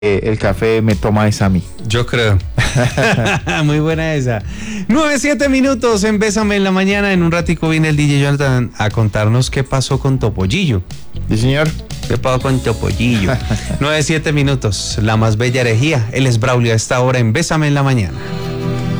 el café me toma es a mí. Yo creo. Muy buena esa. 9:07 minutos en Bésame en la Mañana. En un ratico viene el DJ Jonathan a contarnos qué pasó con Topollillo. Sí, señor. ¿Qué pasó con Topollillo? 9:07 minutos. La más bella herejía. Él es Braulio a esta hora en Bésame en la Mañana.